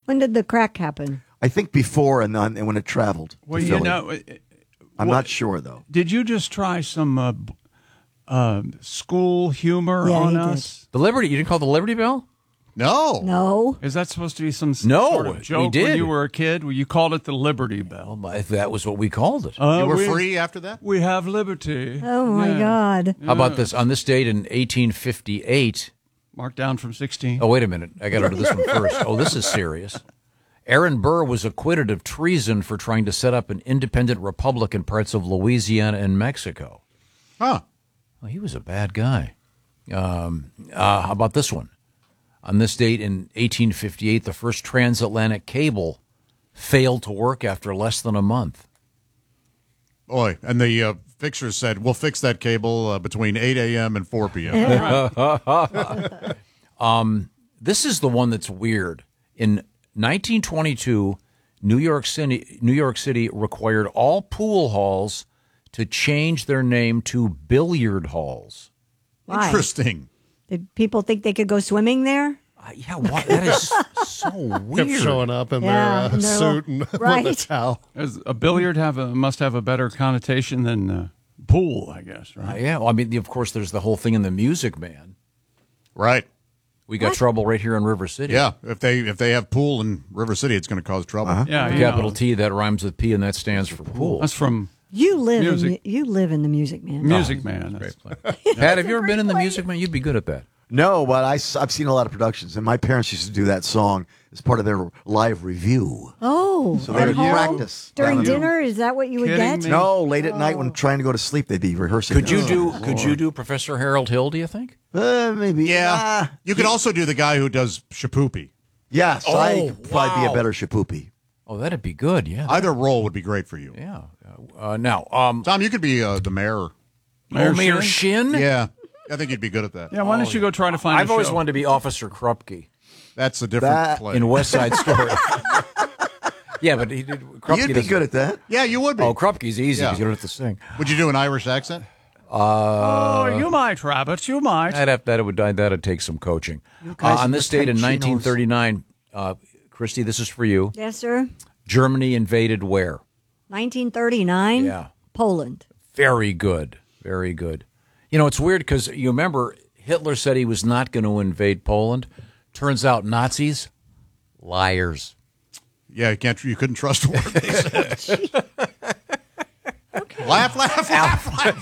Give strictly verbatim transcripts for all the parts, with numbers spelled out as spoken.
When did the crack happen? I think before and then and when it traveled. Well, to you Philly. know, it- I'm what- not sure though. Did you just try some uh, b- uh, school humor Yeah, on he us? The Liberty, you didn't call the Liberty Bell? No. No. Is that supposed to be some s- No, sort of we joke did. when you were a kid? Well, you called it the Liberty Bell. Well, if that was what we called it. Uh, You were we, free after that? We have liberty. Oh, my Yeah. God. How about this? On this date in eighteen fifty-eight. Marked down from sixteen. Oh, wait a minute. I got to do this one first. Oh, this is serious. Aaron Burr was acquitted of treason for trying to set up an independent republic in parts of Louisiana and Mexico. Huh. Well, he was a bad guy. Um, uh, how about this one? On this date in eighteen fifty-eight, the first transatlantic cable failed to work after less than a month. Boy, and the uh, fixers said, we'll fix that cable uh, between eight a.m. and four p.m. um, this is the one that's weird. In nineteen twenty-two, New York City, New York City required all pool halls to change their name to billiard halls. Why? Interesting. Did people think they could go swimming there? Uh, yeah, why, that is so weird. Kept showing up in Yeah, their uh, in their suit little- and right. with a towel. Does a billiard have a must have a better connotation than uh, pool? I guess. Uh, Right. yeah, well, I mean, of course, there's the whole thing in the Music Man. Right. We got trouble right here in River City. Yeah. If they if they have pool in River City, it's going to cause trouble. Uh-huh. Yeah. you Capital know, T, that rhymes with P, and that stands for pool. That's from You live in Music. you live in the Music Man. Music Man. That's- Pat, have you ever been in the Music Man? You'd be good at that. No, but I, have seen a lot of productions, and my parents used to do that song as part of their live review. Oh, So they at would home? practice. during down there. dinner. Is that what you would Kidding get? me? No, late at night when trying to go to sleep, they'd be rehearsing. Could you that. do? Could you do Professor Harold Hill? Do you think? Uh, maybe. Yeah. Ah, You could also do the guy who does Shapoopy. yes, I Oh, could probably be wow. a better Shapoopy. Oh, that'd be good. Yeah. Either role would be great for you. yeah. Uh, now, um, Tom, you could be uh, the mayor. Mayor oh, Mayor Shin? Shin. Yeah. I think you'd be good at that. Yeah. Why don't you go try to find? I've a always show? wanted to be Officer Krupke That's a different That- play. in West Side Story. yeah, but he did. Krupke You'd be doesn't- good at that. yeah, you would be. Oh, Krupke's easy Yeah. because you don't have to sing. Would you do an Irish accent? Oh, you might, Rabbit. You might. I'd have that would that'd take some coaching. Uh, guys on with this date tight in chinos. nineteen thirty-nine, uh, Christy, this is for you. Yes, sir. Germany invaded where? nineteen thirty-nine. Yeah. Poland. Very good. Very good. You know, it's weird because you remember Hitler said he was not going to invade Poland. Turns out Nazis, liars. Yeah, you can't. You couldn't trust a word they said. Laugh, laugh, laugh,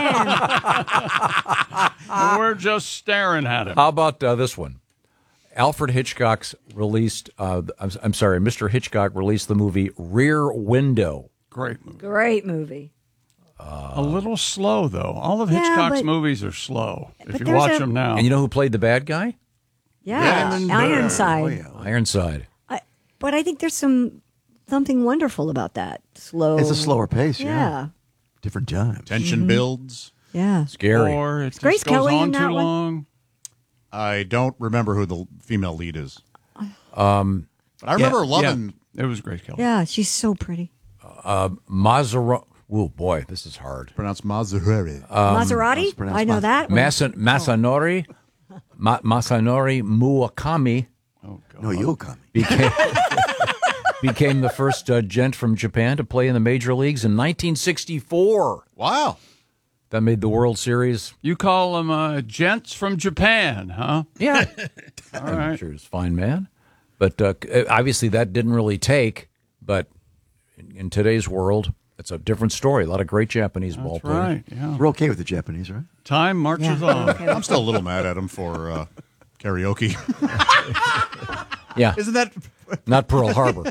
laugh. And we're just staring at him. How about uh, this one? Alfred Hitchcock's released, uh, I'm, I'm sorry, Mister Hitchcock released the movie Rear Window. Great movie. Great movie. A little slow though. All of Yeah, Hitchcock's but- movies are slow. but If you there's watch a- them now. And you know who played the bad guy? Yeah. Raymond Ironside. Ironside. I, but I think there's some something wonderful about that. Slow. It's a slower pace. Yeah. Yeah. Different times. Tension builds. Yeah. Scary. Or it just Grace goes Kelly on in that too one? long. I don't remember who the female lead is, Um, but I remember Yeah, loving. It was Grace Kelly. Yeah. She's so pretty. uh, Maserati. Oh, boy, this is hard. Pronounced Maserati. Maserati? pronounced I know Mas- that. one. Masa, Masanori, Ma, Masanori Murakami Oh, God. No, you'll come. became, became the first uh, gent from Japan to play in the major leagues in nineteen sixty-four. Wow. That made the World Series. You call them uh, gents from Japan, huh? Yeah. All I'm right. sure he's a fine man. But uh, obviously that didn't really take. But in, in today's world, it's a different story. A lot of great Japanese ball That's players. right. Yeah. We're okay with the Japanese, right? Time marches on. I'm still a little mad at him for uh, karaoke. Yeah. Isn't that? Not Pearl Harbor.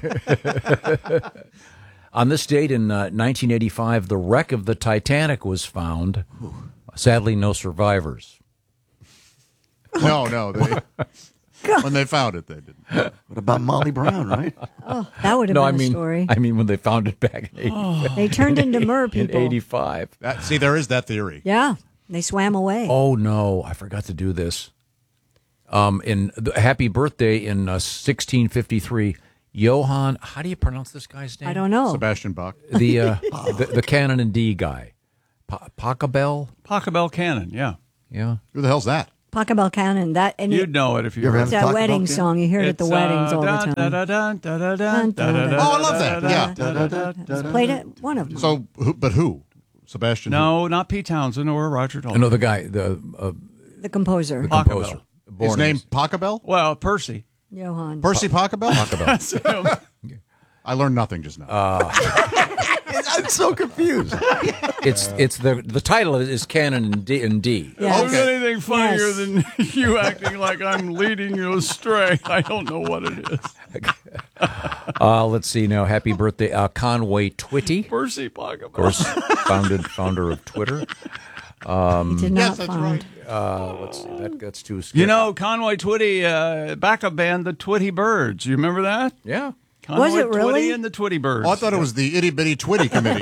On this date in uh, nineteen eighty-five, the wreck of the Titanic was found. Sadly, no survivors. No, no. They, when they found it, they didn't. What about Molly Brown, right? Oh, that would have No, been I mean, a story. I mean when they found it back in, eighty, They turned into mer in people. eighty-five. That, see, there is that theory. Yeah. They swam away. Oh no, I forgot to do this. Um, in the Happy Birthday in uh, sixteen fifty-three, Johann. How do you pronounce this guy's name? I don't know. Sebastian Bach. The uh, the, the Canon and D guy, pa- Pachelbel. Pachelbel Cannon, yeah. Yeah. Who the hell's that? Pachelbel Canon. That and You'd it, know it if you You ever heard it's have it. a Taco Bell wedding Canon? song. You hear it at the It's, weddings uh, all the dun, time. dun, dun, dun, dun, dun, Dun, dun, dun, dun, Oh, I love dun, that. dun, Yeah. dun, dun, dun, dun, dun. Played it. One of them. So, who, but who? Sebastian? who? No, not Pete Townsend or Roger Daltrey. No, the guy, the uh, the composer, Pachelbel. composer. Born His in- name Pachelbel? Well, Percy. Johann. Percy Pachelbel? That's him. I learned nothing just now. I'm so confused. It's it's the the title is Canon in D. In D. Yes. There's anything funnier Yes. than you acting like I'm leading you astray. I don't know what it is. Uh, let's see now. Happy birthday, uh, Conway Twitty, Percy Pachelbel. of course, founded founder of Twitter. he did not yes, that's found. right. Uh, let's see. That gets too scary. You know, Conway Twitty, uh, backup band, the Twitty Birds. You remember that? Yeah. Conway Was it really? Twitty and the Twitty Birds. Oh, I thought it was the Itty Bitty Twitty Committee.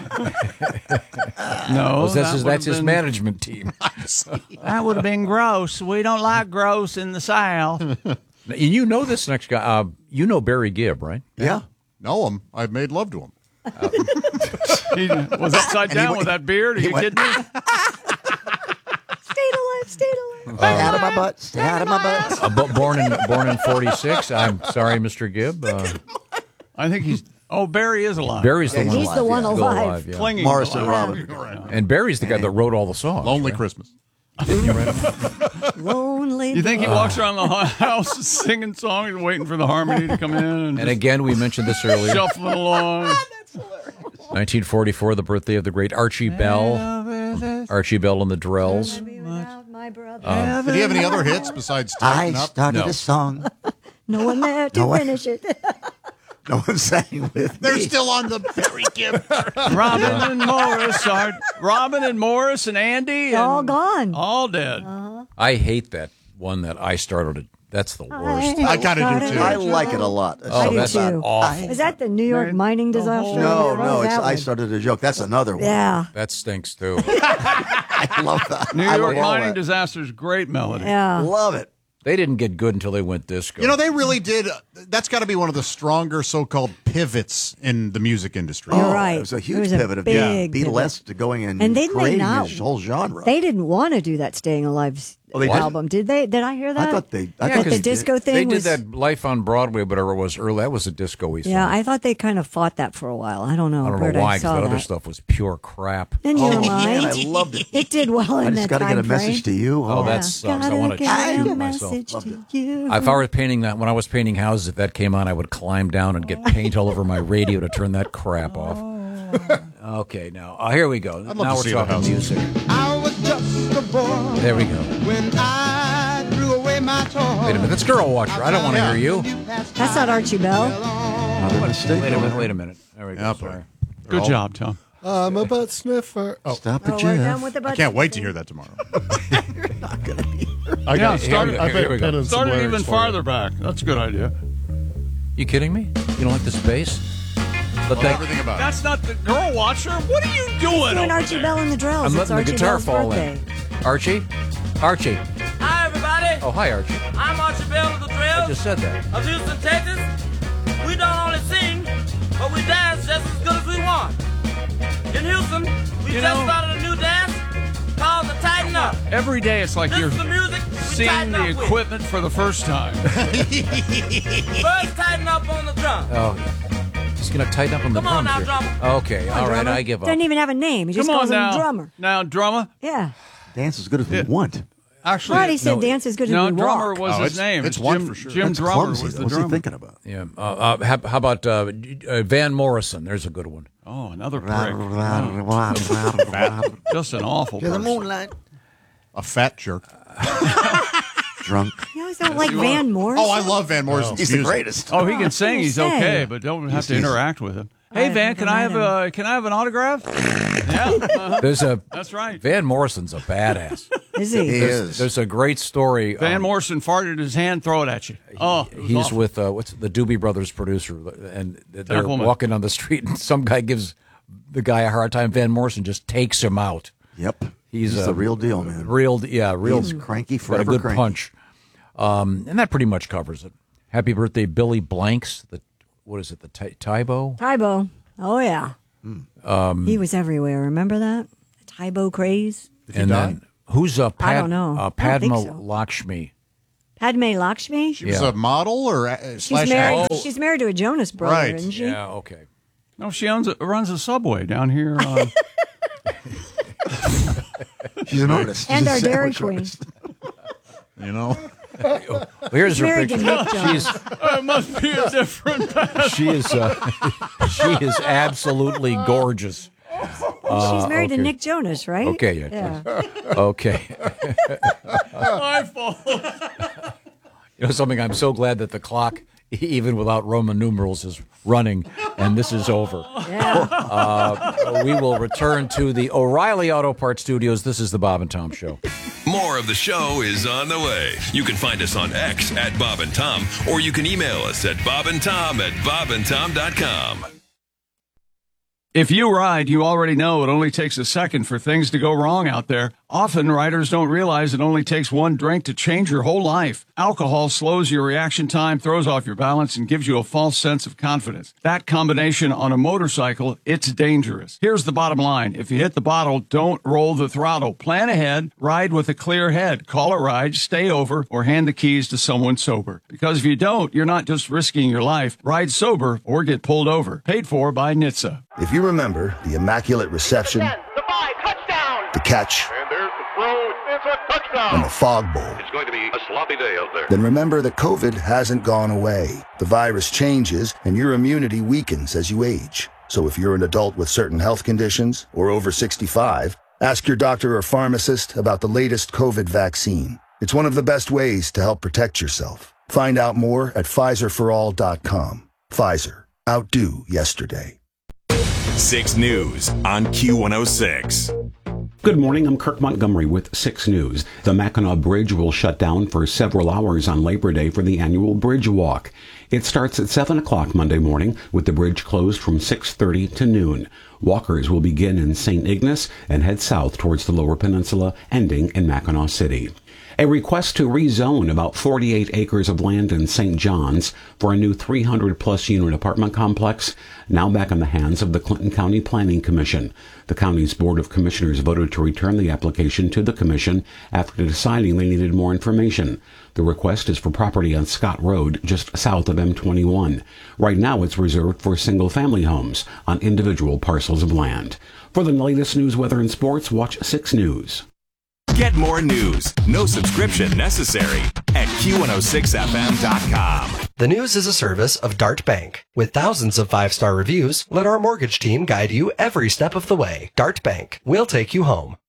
No, Well, that's that his, would've that's his been- management team. That would have been gross. We don't like gross in the South. And you know this next guy. Uh, you know Barry Gibb, right? Yeah. know him. I've made love to him. He was upside down with that beard. Are you kidding me? Stayed alive. Stayed alive. Stay out of my butt. Stay out of my butt. Uh, bo- born in born in forty-six. I'm sorry, Mister Gibb. Uh, I think he's. Oh, Barry is alive. Barry's the He's one. He's the one still alive. yeah. clinging. Morrison to life. Robin. And Barry's the guy that wrote all the songs. Lonely right? Christmas. Lonely. You think he walks around the house singing songs, waiting for the harmony to come in, and, And just again, we mentioned this earlier. shuffling along? nineteen forty-four, the birthday of the great Archie Bell. Archie Bell and the Drells. Without my brother. Did he have any other hits besides I Tighten Up? started No. a song. No one there to No one- finish it. No one sang with They're me. still on the Barry Gibb. Robin and Morris are Robin and Morris and Andy. They're all and gone. All dead. I hate that one that I started it. That's the worst. I kinda do, too. I like it a lot. That's Oh, so do that's bad. too. awful. Is that the New York mining disaster? No, What no, was it's that I one? started a joke. That's another one. Yeah. That stinks too. I love that. New I York love all mining that. disaster's great melody. Yeah. Love it. They didn't get good until they went disco. You know, they really did. That's got to be one of the stronger so-called pivots in the music industry. You're Oh, right. It was a It huge was a pivot of big Beatlesque to going and, And didn't they creating not- this whole genre. They didn't want to do that Staying Alive Oh, they didn't? album, did they? Did I hear that? I thought they. I Yeah, thought that they the did. disco thing They did was. that Life on Broadway, whatever it was early. That was a disco-y song. Yeah, I thought they kind of fought that for a while. I don't know. I don't where know why, I because saw that that. other stuff was pure crap. In your Oh, man, mind, I loved it. It did well I in just that got to get a time message to frame. you. Oh, Oh, that Yeah. sucks. I Gotta want to get a shoot myself. message Loved to you. If I were painting that, when I was painting houses, if that came on, I would climb down and get paint all over my radio to turn that crap off. Okay, now uh, here we go. love now to we're see the talking house. music. I was just a boy There we go. when I threw away my toy. Wait a minute, that's Girl Watcher. I don't want to hear you. That's not Archie Bell. another mistake. Wait a minute. Wait a minute. There we go. Yeah, Sorry. Good job, Tom. I'm a butt sniffer. Oh, Stop Oh, it, we're done Jeff. with the I can't wait to hear that tomorrow. I Yeah, got start- I here bet we go. pen and some Started lyrics even for you. farther back. That's a good idea. You kidding me? You don't like the space? Let Love that. everything about it. That's not the Girl Watcher. What are you doing? Doing over Archie there? Bell and the Drills. I'm it's letting the Archie guitar Bell's fall birthday. in. Archie? Archie. Hi, everybody. Oh, hi, Archie. I'm Archie Bell of the I Drill just said that. of Houston, Texas. We don't only sing, but we dance just as good as we want. In Houston, we You just know- started a new dance called the Tighten Up. Every day it's like This you're is the music we seeing tighten the up with. equipment for the first time. First, tighten up on the drum. Oh, he's going to tighten up on the Come on drums now, here. drummer. Okay, all right, I give up. Doesn't even have a name. He just Come calls on him now. drummer. Now, drummer. Yeah. Dance as good as we want. Actually, Right, he said no, dance as good as no, we drummer walk. was Oh, his it's- name. it's one Jim, for sure. Jim That's Drummer clumsy, was though. the What's drummer. he thinking about? Yeah. Uh, uh, how, how about uh, uh, Van Morrison? There's a good one. Oh, another prick. Wow. Just an awful To the person. moonlight. A fat jerk. Drunk. You always don't like Van Morrison. Oh, I love Van Morrison's He's the music. greatest. Oh, he can sing. He's say. okay, but don't have to he's- interact with him. Hey, I've Van, never can I have met a can I have an autograph? Yeah, uh-huh. There's a That's right. Van Morrison's a badass. Is he? He is. There's a great story. Van um, Morrison farted his hand, throw it at you. Oh, it was He's awful. with uh, what's the Doobie Brothers producer, and they're Templeman. walking on the street, and some guy gives the guy a hard time. Van Morrison just takes him out. Yep. He's, He's uh, the real deal, man. Real, yeah, real. He's cranky, got a forever good cranky. punch. Um, and that pretty much covers it. Happy birthday, Billy Blanks. The what is it? The Ty- Tybo. Tybo. Oh, yeah. Hmm. Um, he was everywhere. Remember that? The Tybo craze? Did he and die? then Who's uh, Pad, I don't know. Uh, I don't Padma think so. Lakshmi? Padme Lakshmi? She was Yeah. a model or uh, She's slash married. actor? She's married to a Jonas brother, Right. isn't she? Yeah, okay. No, she owns a, runs a Subway down here. Uh, She's an artist. And She's a our Dairy sandwich Queen. artist. You know? Well, here's She's her married to picture. Nick Jonas. She's it must be a different path. she is uh, she is absolutely gorgeous. She's married okay. to Nick Jonas, right? Okay, yeah. Okay. My fault. You know something? I'm so glad that the clock, even without Roman numerals, is running, and this is over. Yeah. Uh, we will return to the O'Reilly Auto Parts Studios. This is the Bob and Tom Show. More of the show is on the way. You can find us on X at Bob and Tom, or you can email us at bobandtom at bobandtom dot com. If you ride, you already know it only takes a second for things to go wrong out there. Often, riders don't realize it only takes one drink to change your whole life. Alcohol slows your reaction time, throws off your balance, and gives you a false sense of confidence. That combination on a motorcycle, it's dangerous. Here's the bottom line. If you hit the bottle, don't roll the throttle. Plan ahead, ride with a clear head. Call a ride, stay over, or hand the keys to someone sober. Because if you don't, you're not just risking your life. Ride sober or get pulled over. Paid for by N H T S A. If you remember the Immaculate Reception, the five, touchdown. the catch, And there's the throw. It's a touchdown. and the Fog Bowl, It's going to be a sloppy day out there. then remember that COVID hasn't gone away. The virus changes, and your immunity weakens as you age. So if you're an adult with certain health conditions or over sixty-five, ask your doctor or pharmacist about the latest COVID vaccine. It's one of the best ways to help protect yourself. Find out more at Pfizer for all dot com. Pfizer. Outdo yesterday. six News on Q one oh six. Good morning, I'm Kirk Montgomery with six News. The Mackinac Bridge will shut down for several hours on Labor Day for the annual Bridge Walk. It starts at seven o'clock Monday morning, with the bridge closed from six thirty to noon. Walkers will begin in Saint Ignace and head south towards the Lower Peninsula, ending in Mackinac City. A request to rezone about forty-eight acres of land in Saint John's for a new three hundred plus unit apartment complex, now back in the hands of the Clinton County Planning Commission. The county's Board of Commissioners voted to return the application to the commission after deciding they needed more information. The request is for property on Scott Road, just south of M twenty-one. Right now it's reserved for single-family homes on individual parcels of land. For the latest news, weather, and sports, watch six News. Get more news, no subscription necessary, at Q one oh six F M dot com. The News is a service of Dart Bank. With thousands of five-star reviews, let our mortgage team guide you every step of the way. Dart Bank. We'll take you home.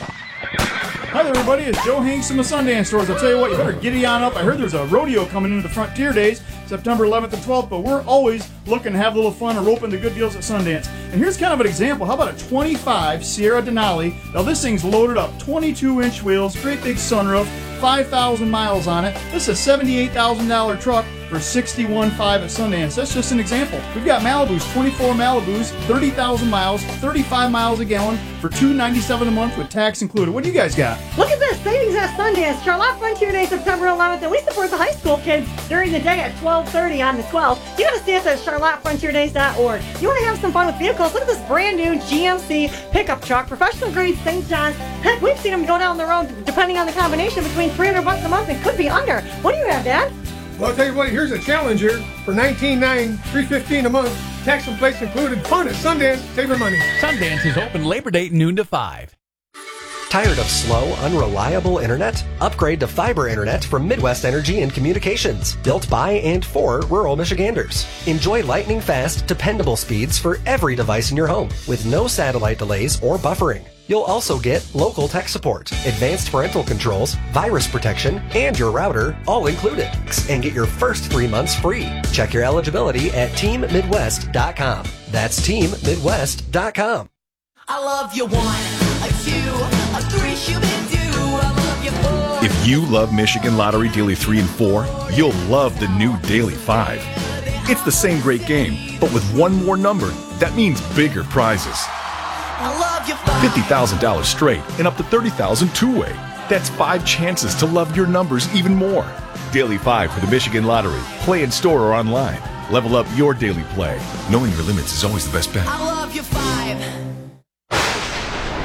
Hi there, everybody. It's Joe Hanks from the Sundance Stores. I'll tell you what, you better giddy on up. I heard there's a rodeo coming into the Frontier Days, September eleventh and twelfth, but we're always looking to have a little fun and roping the good deals at Sundance. And here's kind of an example. How about a twenty-five Sierra Denali? Now, this thing's loaded up. twenty-two inch wheels, great big sunroof, five thousand miles on it. This is a seventy-eight thousand dollars truck for sixty-one five at Sundance. That's just an example. We've got Malibus, twenty-four Malibus, thirty thousand miles, thirty-five miles a gallon for two hundred ninety-seven dollars a month with tax included. What do you guys got? Look at this, savings at Sundance. Charlotte Frontier Day, September eleventh, and we support the high school kids during the day at twelve thirty on the twelfth. You gotta see us at charlotte frontier days dot org. You wanna have some fun with vehicles? Look at this brand new G M C pickup truck, professional grade Saint John's. Heck, we've seen them go down the road, depending on the combination, between three hundred bucks a month and could be under. What do you have, Dad? Well, I'll tell you what, here's a Challenger for nineteen nine, three fifteen a month. Tax and place included. Fun at Sundance. Save your money. Sundance is open Labor Day noon to five. Tired of slow, unreliable internet? Upgrade to fiber internet from Midwest Energy and Communications, built by and for rural Michiganders. Enjoy lightning fast, dependable speeds for every device in your home, with no satellite delays or buffering. You'll also get local tech support, advanced parental controls, virus protection, and your router all included. And get your first three months free. Check your eligibility at team midwest dot com. That's team midwest dot com. I love you one, a two, a three, shoo-be-doo. I love you four. If you love Michigan Lottery Daily three and four, you'll love the new Daily five. It's the same great game, but with one more number, that means bigger prizes. I love you five. fifty thousand dollars straight and up to thirty thousand dollars two-way. That's five chances to love your numbers even more. Daily five for the Michigan Lottery. Play in store or online. Level up your daily play. Knowing your limits is always the best bet. I love you five.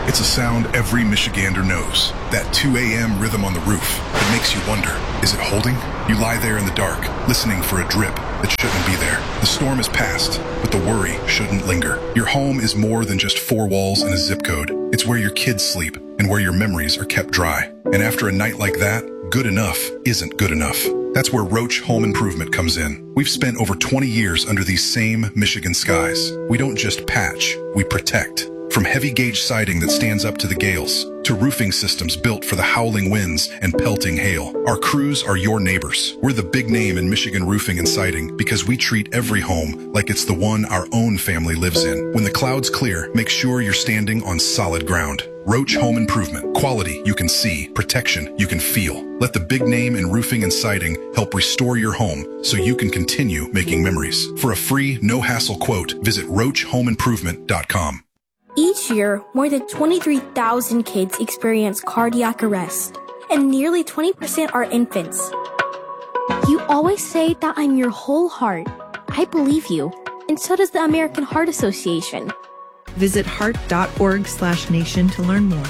It's a sound every Michigander knows. That two a.m. rhythm on the roof that makes you wonder, is it holding? You lie there in the dark, listening for a drip that shouldn't be there. The storm is past, but the worry shouldn't linger. Your home is more than just four walls and a zip code. It's where your kids sleep and where your memories are kept dry. And after a night like that, good enough isn't good enough. That's where Roach Home Improvement comes in. We've spent over twenty years under these same Michigan skies. We don't just patch, we protect. From heavy gauge siding that stands up to the gales, to roofing systems built for the howling winds and pelting hail. Our crews are your neighbors. We're the big name in Michigan roofing and siding because we treat every home like it's the one our own family lives in. When the clouds clear, make sure you're standing on solid ground. Roach Home Improvement. Quality you can see, protection you can feel. Let the big name in roofing and siding help restore your home so you can continue making memories. For a free, no-hassle quote, visit roach home improvement dot com. Each year, more than twenty-three thousand kids experience cardiac arrest, and nearly twenty percent are infants. You always say that I'm your whole heart. I believe you, and so does the American Heart Association. Visit heart.org slash nation to learn more.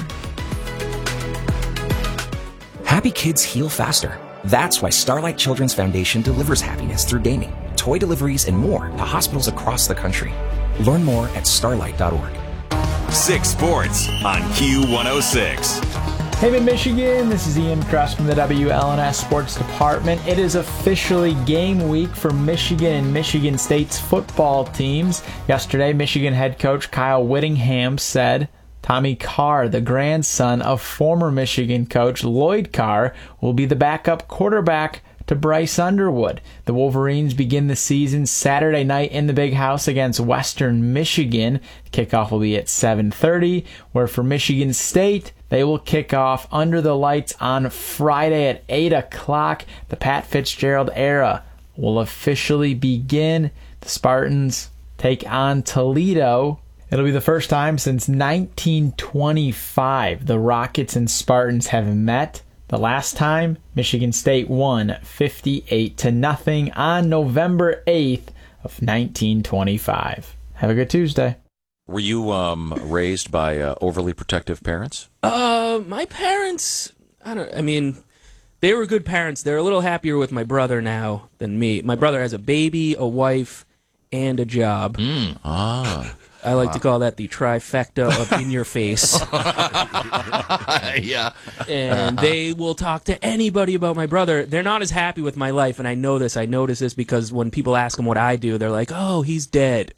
Happy kids heal faster. That's why Starlight Children's Foundation delivers happiness through gaming, toy deliveries, and more to hospitals across the country. Learn more at starlight dot org. Six Sports on Q one oh six. Hey, Mid-Michigan, this is Ian Kress from the W L N S Sports Department. It is officially game week for Michigan and Michigan State's football teams. Yesterday, Michigan head coach Kyle Whittingham said Tommy Carr, the grandson of former Michigan coach Lloyd Carr, will be the backup quarterback to Bryce Underwood. The Wolverines begin the season Saturday night in the Big House against Western Michigan. Kickoff will be at seven thirty, where for Michigan State, they will kick off under the lights on Friday at eight o'clock. The Pat Fitzgerald era will officially begin. The Spartans take on Toledo. It'll be the first time since nineteen twenty-five the Rockets and Spartans have met. The last time, Michigan State won fifty-eight to nothing on November eighth of nineteen twenty-five. Have a good Tuesday. Were you um, raised by uh, overly protective parents? Uh, my parents, I don't, I mean, they were good parents. They're a little happier with my brother now than me. My brother has a baby, a wife, and a job. Mm. Ah. I like wow. to call that the trifecta of in your face. Yeah. And they will talk to anybody about my brother. They're not as happy with my life, and I know this. I notice this because when people ask them what I do, they're like, oh, he's dead.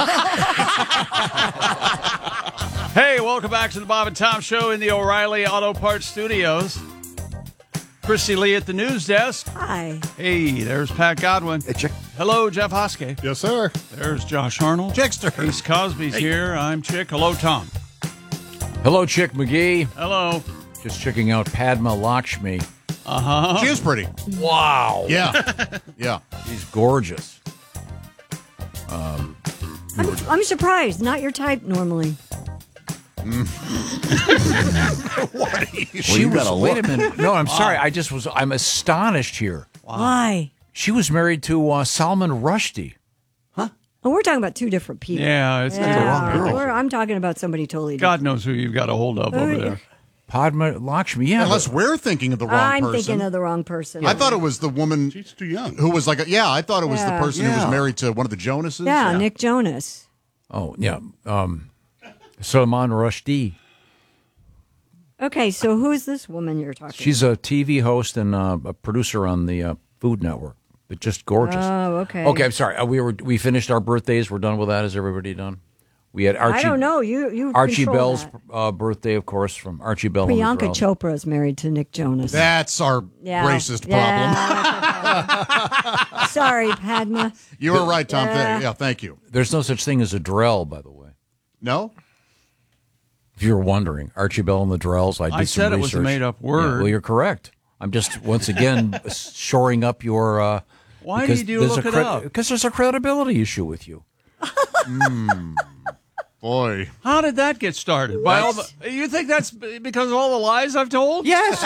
Hey, welcome back to the Bob and Tom Show in the O'Reilly Auto Parts Studios. Christy Lee at the news desk. Hi. Hey, there's Pat Godwin. Hey, Chick. Hello, Jeff Hoskey. Yes, sir. There's Josh Arnold. Chickster. Ace Cosby's Hey. here. I'm Chick. Hello, Tom. Hello, Chick McGee. Hello. Just checking out Padma Lakshmi. Uh-huh. She is pretty. Wow. Yeah. Yeah. She's gorgeous. Um, I'm, I'm surprised. Not your type normally. What? she you was, gotta wait look. a minute. No, I'm Wow. sorry. I just was, I'm astonished here. Why? She was married to uh, Salman Rushdie. Oh, we're talking about two different people. Yeah, it's Yeah, the wrong girl. we're- I'm talking about somebody totally God different. knows who you've got a hold of over there. Padma Lakshmi, yeah. Unless we're thinking of the wrong I'm person. thinking of the wrong person. I thought it was the woman. She's too young. Who was like, a, yeah, I thought it was Yeah. the person who Yeah. was married to one of the Jonases. Yeah, Nick Jonas. Oh, yeah. Um, Salman Rushdie. Okay, so who is this woman you're talking She's a T V host and uh, a producer on the uh, Food Network. But just gorgeous. Oh, okay. Okay, I'm sorry. Uh, we were we finished our birthdays. We're done with that. Is everybody done? We had Archie. I don't know. You you Archie control Bell's that. uh, birthday, of course, from Archie Bell. and the Priyanka Drells. Chopra is married to Nick Jonas. That's our Yeah. racist Yeah. problem. Sorry, Padma. You were right, Tom. Yeah. Th- Yeah, thank you. There's no such thing as a Drell, by the way. No? If you're wondering, Archie Bell and the Drells. I did I some said it was a research. made-up Yeah, word. well, you're correct. I'm just once again shoring up your. Uh, Why because did you there's look a it up? Because there's a credibility issue with you. Mm. Boy. How did that get started? By all the, you think that's because of all the lies I've told? Yes.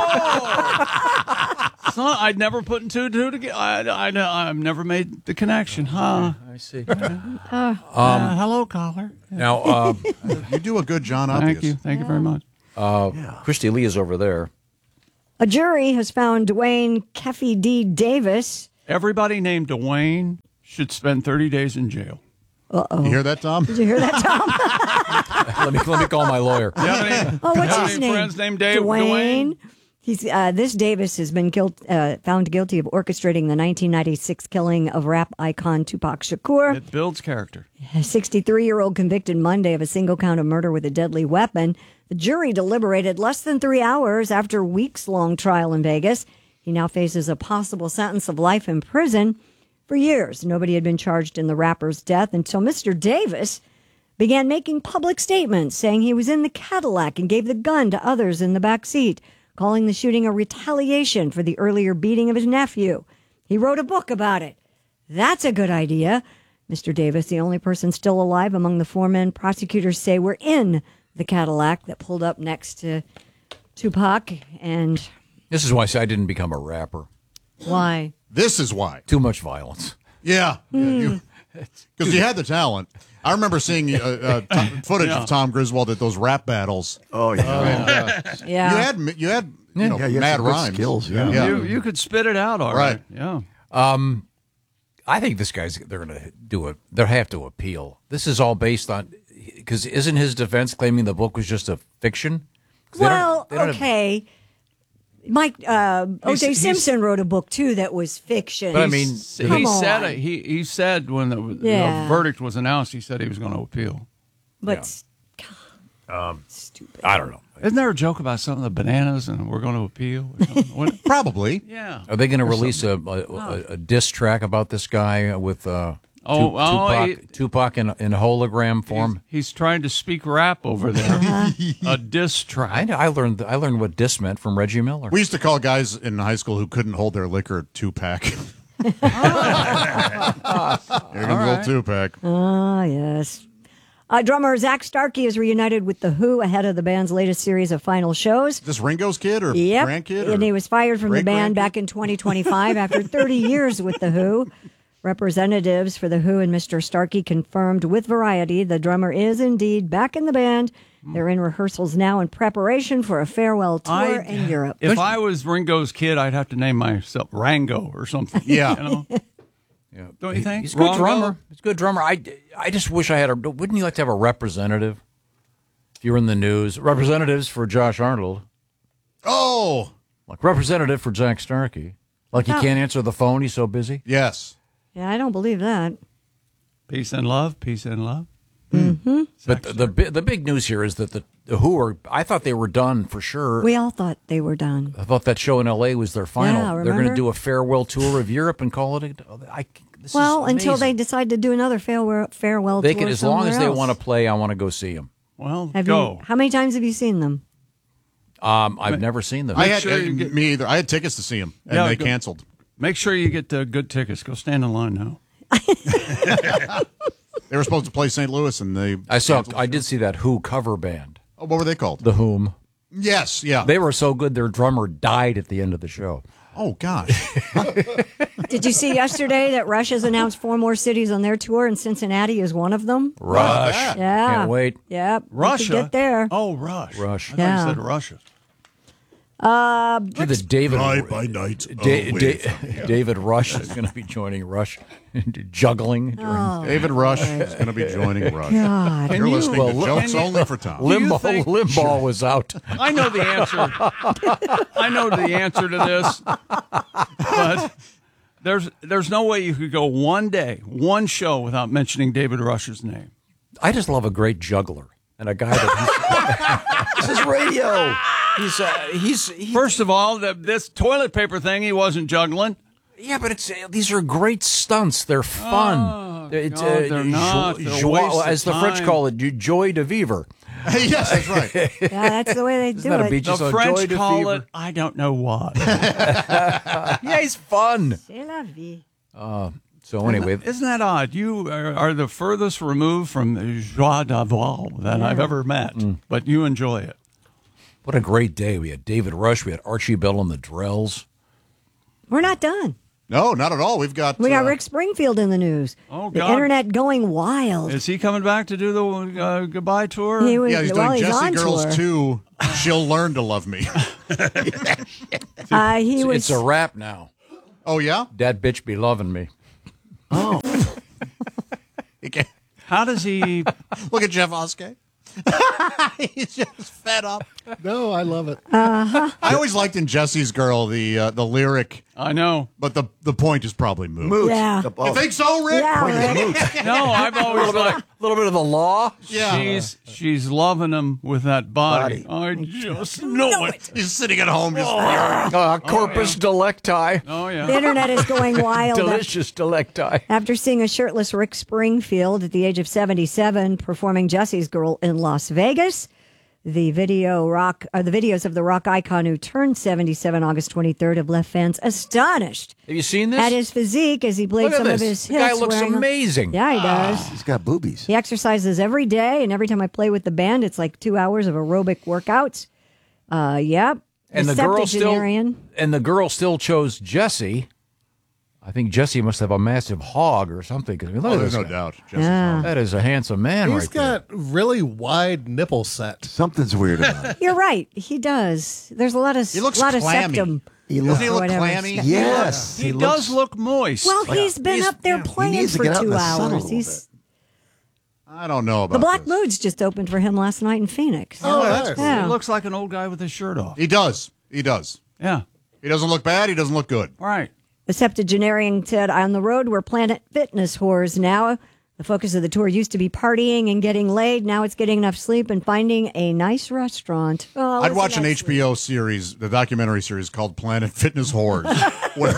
Oh. So I'd never put two and two together. I, I, I've never made the connection, huh? I see. Uh, Um, uh, hello, caller. Now, uh, you do a good John Thank Obvious. you. Thank you very much. uh, Christy Lee is over there. A jury has found Dwayne Keffy D. Davis. Everybody named Dwayne should spend thirty days in jail. Uh-oh. You hear that, Tom? Did you hear that, Tom? let me let me call my lawyer. You have any, Oh, what's have his any name? friends named Dave, Dwayne. He's uh, this Davis has been guilt, uh, found guilty of orchestrating the nineteen ninety-six killing of rap icon Tupac Shakur. It builds character. A sixty-three-year-old convicted Monday of a single count of murder with a deadly weapon. The jury deliberated less than three hours after a weeks-long trial in Vegas. He now faces a possible sentence of life in prison. For years, nobody had been charged in the rapper's death until Mister Davis began making public statements saying he was in the Cadillac and gave the gun to others in the back seat, calling the shooting a retaliation for the earlier beating of his nephew. He wrote a book about it. That's a good idea. Mister Davis, the only person still alive among the four men prosecutors say were in the Cadillac that pulled up next to Tupac. And This is why I say I didn't become a rapper. why? This is why. Too much violence. Yeah. Hmm. Because you had the talent. I remember seeing uh, uh, t- footage Yeah. of Tom Griswold at those rap battles. Oh, yeah. And, uh, Yeah. You had, you had you know, Yeah, you had mad some good rhymes. skills, yeah. You, you could spit it out all right. Right. Yeah. Um, I think this guy's they're going to do it. They'll have to appeal. This is all based on because isn't his defense claiming the book was just a fiction? 'Cause they don't- Well, they don't have- okay. Mike uh, O J He's- Simpson wrote a book too that was fiction. But I mean, he Come said on. it. He he said when the, Yeah. the verdict was announced, he said he was going to appeal. but um, stupid. I don't know. Isn't there a joke about some of the bananas and we're going to appeal? Or something? What- Probably. yeah. Are they going to release a, a, a, a diss track about this guy with uh, Oh, Tu- oh, Tupac, he- Tupac in, in hologram form? He's, he's trying to speak rap over there. A diss track. I, know, I learned I learned what diss meant from Reggie Miller. We used to call guys in high school who couldn't hold their liquor two-pack. Here comes a little right. two-pack. Ah, yes. Uh, drummer Zach Starkey is reunited with The Who ahead of the band's latest series of final shows. Is this Ringo's kid or Yep. grandkid? Or And he was fired from the band great-grandkid? back in twenty twenty-five after thirty years with The Who. Representatives for The Who and Mister Starkey confirmed with Variety the drummer is indeed back in the band. They're in rehearsals now in preparation for a farewell tour I- in Europe. If I was Ringo's kid, I'd have to name myself Rango or something. Yeah. You know? Yeah. Don't you think? He's a good Rongo? drummer. He's a good drummer. I, I just wish I had a. Wouldn't you like to have a representative? If you were in the news, representatives for Josh Arnold, Oh, like representative for Zach Starkey. Like he Oh. can't answer the phone. He's so busy. yes. Yeah, I don't believe that. Peace and love. Peace and love. Mm-hmm. But the, the bi- the big news here is that the, the Who are. I thought they were done for sure. We all thought they were done. I thought that show in L A was their final. Yeah, They're going remember? to do a farewell tour of Europe and call it. A, I, this Well, is until they amazing. decide to do another farewell farewell They tour can, as long as somewhere they else. want to play. I want to go see them. Well, Have go. you? How many times have you seen them? Um, I've never seen them. I had sure uh, you get- me either. I had tickets to see him, and Yeah, they go- canceled. Make sure you get the good tickets. Go stand in line now. They were supposed to play Saint Louis, and they. I saw. canceled. I did see that Who cover band, Oh, what were they called? The Whom. Yes, yeah. They were so good, their drummer died at the end of the show. oh gosh. Did you see yesterday that Rush has announced four more cities on their tour, and Cincinnati is one of them? Rush. that? Yeah. Can't wait. Yep. we could Russia. Get there. Oh, Rush. Rush. I Yeah. thought you said Russia. Uh, Gee, the David Fly by night, Da- away Da- from- David Rush is going to be joining Rush, juggling. During, oh, David Rush is going to be joining Rush. God. You're you- listening Well, to look- Jokes can you- Only for Tom. Do you Limbaugh, think- Limbaugh was out. I know the answer. I know the answer to this, but there's there's no way you could go one day, one show without mentioning David Rush's name. I just love a great juggler and a guy that. This is radio. He's uh, he's he, First of all, the, this toilet paper thing, he wasn't juggling. yeah, but it's uh, these are great stunts. They're fun. Oh, it's, God, they're not. jo- They're a joie- waste of as the French time. call it, jo- joie de vivre. yes, that's right. Yeah, that's the way they Isn't do that a it. beach? The Just a joy French de call vivre. it, I don't know what. Yeah, he's fun. C'est la vie. Uh, So anyway, Isn't that odd? You are, are the furthest removed from joie d'avoir that Yeah. I've ever met, but you enjoy it. what a great day. We had David Rush. We had Archie Bell and the Drells. We're not done. No, not at all. We've got We got uh, Rick Springfield in the news. Oh, the God. internet going wild. Is he coming back to do the uh, goodbye tour? He was- yeah, he's well, doing he's Jesse on Girls tour. two. She'll learn to love me. Uh, he It's, was. it's a rap now. Oh yeah, That bitch be loving me. Oh. How does he? Look at Jeff Oskey. He's just fed up. No, I love it. Uh-huh. I always liked in Jesse's Girl the uh, the lyric. I know, but the the point is probably moot. Moot. Yeah. The- You think so, Rick? Yeah, Point is Rick. moot. No, I've always A little, bit, liked. a little bit of the law. Yeah. She's she's loving him with that body. I just know it. He's sitting at home just. Uh, corpus delecti. Oh yeah. The internet is going wild. Delicious delecti. After seeing a shirtless Rick Springfield at the age of seventy-seven performing Jesse's Girl in Las Vegas, the video rock, uh, the videos of the rock icon who turned seventy-seven August twenty-third have left fans astonished Have you seen this? at his physique as he played Look at some of this. his The hits. guy looks wearing a- amazing. Yeah, he does. He's got boobies. He exercises every day, and every time I play with the band, it's like two hours of aerobic workouts. Uh, yep. and the girl still Septuagenarian. and the girl still chose Jesse. I think Jesse must have a massive hog or something. 'Cause, I mean, look Oh, at there's this no guy. doubt. Jesse's Yeah. home. That is a handsome man He's right there. got really wide nipple set. Something's weird about it. You're right. He does. There's a lot of He looks lot of clammy. septum. He Doesn't looks. he look Whatever. clammy? Yes, He, looks- does look moist. Well, he's been he's- up there yeah. He playing needs to for get out in two the sun a hours. little He's I don't know about the Black this. Moods just opened for him last night in Phoenix. Oh, that's He Yeah. looks like an old guy with his shirt off. He does. He does. Yeah. He doesn't look bad. He doesn't look good. Right. The septuagenarian said, "On the road, we're Planet Fitness whores now. The focus of the tour used to be partying and getting laid. Now it's getting enough sleep and finding a nice restaurant." Oh, I'd listen, watch an that's H B O series, the documentary series called Planet Fitness Whores. where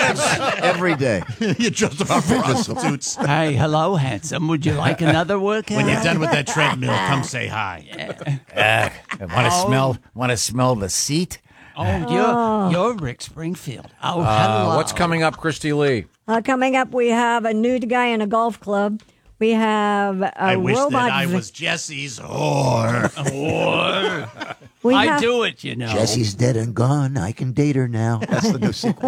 every day. you just about prostitutes. Hey, hello, handsome. Would you like another workout? When you're done with that treadmill, come say hi. Uh, want to Oh. smell? Want to smell the seat? Oh, you're, you're Rick Springfield. Oh, Uh, hello. what's coming up, Christy Lee? Uh, coming up, we have a nude guy in a golf club. We have a I wish robot. that I vi- was Jesse's whore. Whore. We I have- do it, you know. Jesse's dead and gone. I can date her now. That's the new sequel.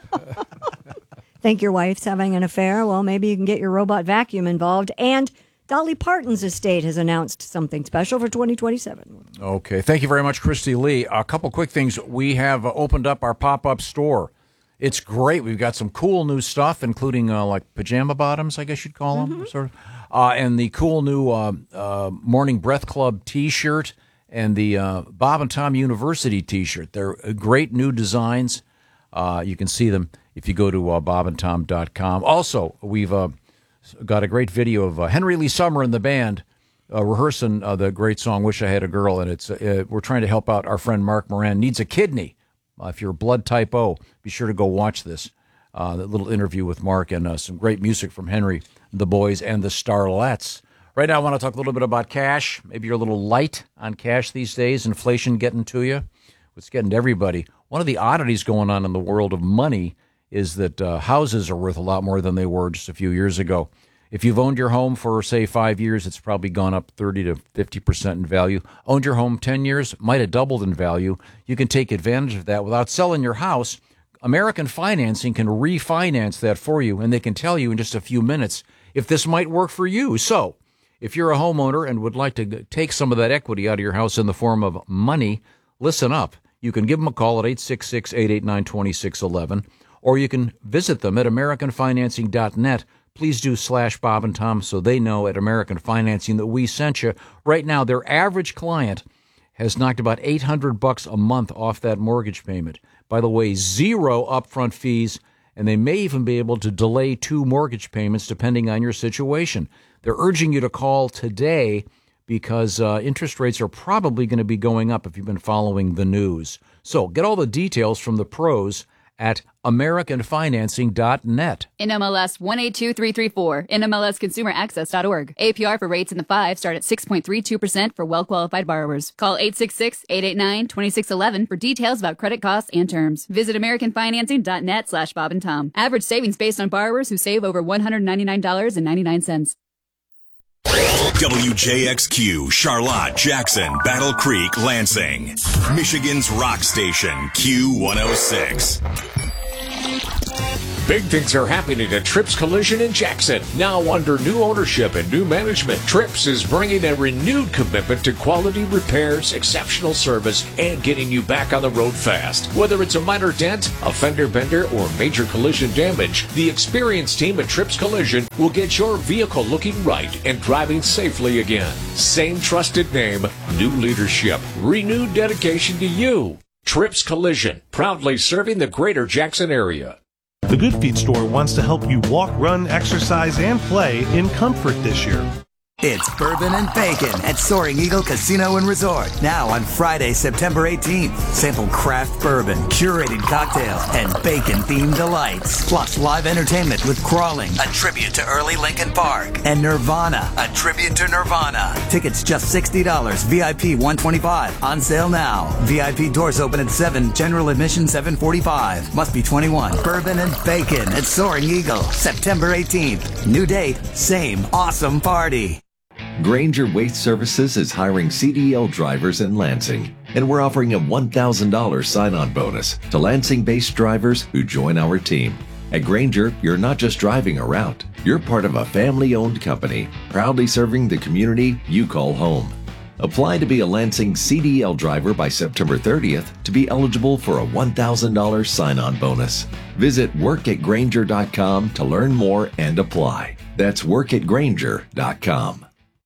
Think your wife's having an affair? Well, maybe you can get your robot vacuum involved. And Dolly Parton's estate has announced something special for twenty twenty-seven. Okay, thank you very much, Christy Lee. A couple quick things. We have uh, opened up our pop-up store. It's great. We've got some cool new stuff, including uh, like pajama bottoms, I guess you'd call them, sort of, uh, and the cool new uh, uh, Morning Breath Club T-shirt and the uh, Bob and Tom University T-shirt. They're uh, great new designs. Uh, you can see them if you go to uh, bob and tom dot com. Also, we've uh, got a great video of uh, Henry Lee Summer and the band uh, rehearsing uh, the great song "Wish I Had a Girl," and it's uh, we're trying to help out our friend Mark Moran. Needs a kidney. Uh, if you're blood type O, be sure to go watch this. Uh, that little interview with Mark and uh, some great music from Henry, the boys, and the Starlets. Right now, I want to talk a little bit about cash. Maybe you're a little light on cash these days. Inflation getting to you. It's getting to everybody. One of the oddities going on in the world of money is that uh, houses are worth a lot more than they were just a few years ago. If you've owned your home for, say, five years, it's probably gone up thirty to fifty percent in value. Owned your home ten years, might have doubled in value. You can take advantage of that without selling your house. American Financing can refinance that for you, and they can tell you in just a few minutes if this might work for you. So, if you're a homeowner and would like to g- take some of that equity out of your house in the form of money, listen up. You can give them a call at eight six six, eight eight nine, two six one one, or you can visit them at american financing dot net. Please do slash Bob and Tom so they know at American Financing that we sent you. Right now, their average client has knocked about eight hundred bucks a month off that mortgage payment. By the way, zero upfront fees, and they may even be able to delay two mortgage payments depending on your situation. They're urging you to call today because uh, interest rates are probably going to be going up if you've been following the news. So get all the details from the pros at american financing dot net. N M L S one eight two three three four, N M L S consumer access dot org. A P R for rates in the five start at six point three two percent for well-qualified borrowers. Call eight six six, eight eight nine, two six one one for details about credit costs and terms. Visit american financing dot net slash Bob and Tom. Average savings based on borrowers who save over one hundred ninety-nine dollars and ninety-nine cents. W J X Q, Charlotte, Jackson, Battle Creek, Lansing. Michigan's rock station, Q one oh six. Big things are happening at Trips Collision in Jackson. Now under new ownership and new management, Trips is bringing a renewed commitment to quality repairs, exceptional service, and getting you back on the road fast. Whether it's a minor dent, a fender bender, or major collision damage, the experienced team at Trips Collision will get your vehicle looking right and driving safely again. Same trusted name, new leadership, renewed dedication to you. Trips Collision, proudly serving the greater Jackson area. The Good Feet store wants to help you walk, run, exercise, and play in comfort this year. It's Bourbon and Bacon at Soaring Eagle Casino and Resort. Now on Friday, September eighteenth. Sample craft bourbon, curated cocktails, and bacon-themed delights. Plus live entertainment with Crawling, a tribute to early Lincoln Park, and Nirvana, a tribute to Nirvana. Tickets just sixty dollars, V I P one hundred twenty-five dollars. On sale now. V I P doors open at seven, general admission seven forty-five. Must be twenty-one. Bourbon and Bacon at Soaring Eagle, September eighteenth. New date, same awesome party. Granger Waste Services is hiring C D L drivers in Lansing, and we're offering a one thousand dollars sign-on bonus to Lansing-based drivers who join our team. At Granger, you're not just driving a route. You're part of a family-owned company, proudly serving the community you call home. Apply to be a Lansing C D L driver by September thirtieth to be eligible for a one thousand dollars sign-on bonus. Visit work at granger dot com to learn more and apply. That's work at granger dot com.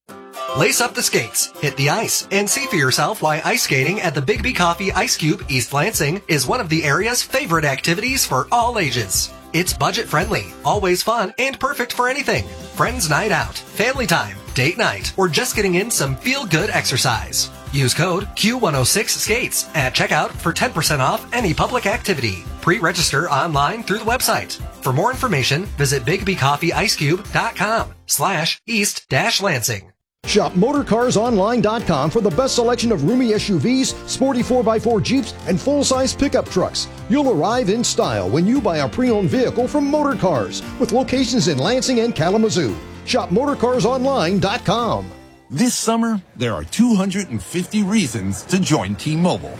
Lace up the skates, hit the ice, and see for yourself why ice skating at the Big B Coffee Ice Cube, East Lansing, is one of the area's favorite activities for all ages. It's budget-friendly, always fun, and perfect for anything. Friends night out, family time, date night, or just getting in some feel-good exercise. Use code Q one oh six skates at checkout for ten percent off any public activity. Pre-register online through the website. For more information, visit bigbcoffeeicecube.com slash east dash Lansing. Shop motor cars online dot com for the best selection of roomy S U Vs, sporty four by four Jeeps, and full-size pickup trucks. You'll arrive in style when you buy a pre-owned vehicle from Motor Cars, with locations in Lansing and Kalamazoo. Shop motor cars online dot com. This summer, there are two hundred fifty reasons to join T-Mobile.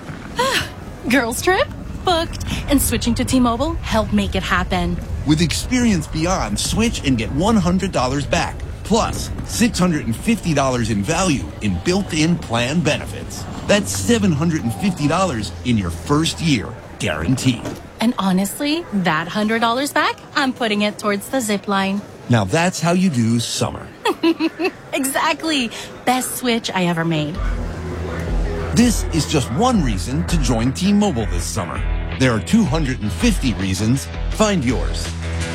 Girls trip? Booked. And switching to T-Mobile helped make it happen. With Experience Beyond, switch and get one hundred dollars back. Plus, six hundred fifty dollars in value in built-in plan benefits. That's seven hundred fifty dollars in your first year, guaranteed. And honestly, that one hundred dollars back, I'm putting it towards the zip line. Now that's how you do summer. Exactly. Best switch I ever made. This is just one reason to join T-Mobile this summer. There are two hundred fifty reasons. Find yours.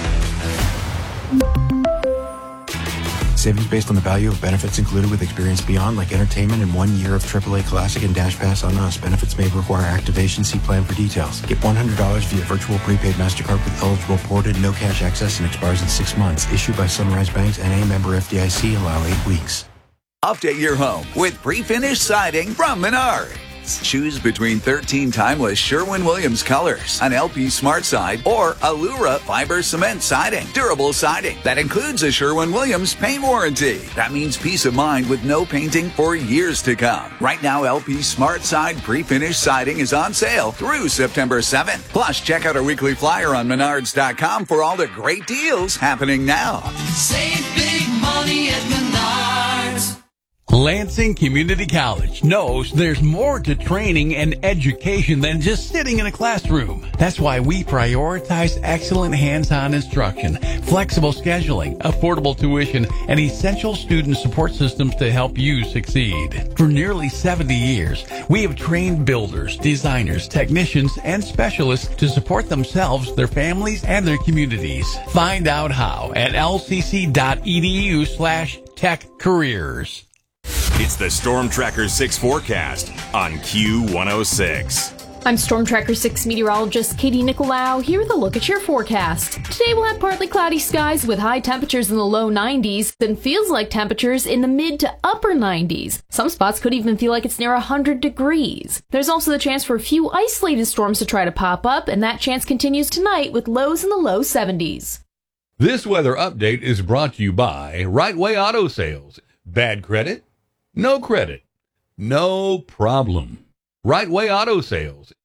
Savings based on the value of benefits included with Experience Beyond, like entertainment and one year of triple A Classic and Dash Pass on us. Benefits may require activation. See plan for details. Get one hundred dollars via virtual prepaid MasterCard with eligible ported, no cash access, and expires in six months. Issued by Sunrise Banks, N A member F D I C. Allow eight weeks. Update your home with pre-finished siding from Menards. Choose between thirteen timeless Sherwin-Williams colors, an L P Smart Side, or Allura fiber cement siding. Durable siding that includes a Sherwin-Williams paint warranty. That means peace of mind with no painting for years to come. Right now, L P Smart Side pre-finished siding is on sale through September seventh. Plus, check out our weekly flyer on menards dot com for all the great deals happening now. Save big money at Menards. Lansing Community College knows there's more to training and education than just sitting in a classroom. That's why we prioritize excellent hands-on instruction, flexible scheduling, affordable tuition, and essential student support systems to help you succeed. For nearly seventy years, we have trained builders, designers, technicians, and specialists to support themselves, their families, and their communities. Find out how at lcc.edu slash tech careers. It's the Storm Tracker six forecast on Q one oh six. I'm Storm Tracker six meteorologist Katie Nicolau. Here with a look at your forecast. Today we'll have partly cloudy skies with high temperatures in the low nineties, then feels like temperatures in the mid to upper nineties. Some spots could even feel like it's near one hundred degrees. There's also the chance for a few isolated storms to try to pop up, and that chance continues tonight with lows in the low seventies. This weather update is brought to you by Right Way Auto Sales. Bad credit? No credit. No problem. Right Way Auto Sales.